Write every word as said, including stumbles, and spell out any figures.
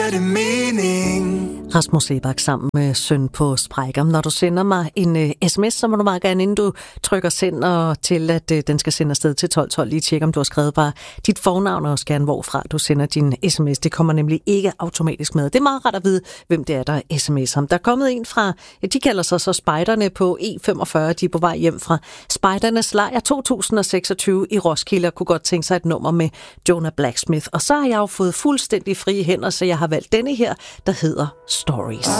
giver det mening. Rasmus Sebak sammen med Søn på Sprækker. Når du sender mig en uh, sms, så må du meget gerne, inden du trykker send, og til at uh, den skal sende afsted til tolv tolv, lige tjekke, om du har skrevet bare dit fornavn, og også gerne hvorfra du sender din sms. Det kommer nemlig ikke automatisk med. Det er meget rart at vide, hvem det er, der sms'er. Der er kommet en fra, de kalder sig så Spejderne på E femogfyrre. De er på vej hjem fra Spejdernes lejr to tusind seksogtyve i Roskilde, og kunne godt tænke sig et nummer med Jonah Blacksmith. Og så har jeg jo fået fuldstændig frie hænder, så jeg har valgt denne her, der hedder Stories.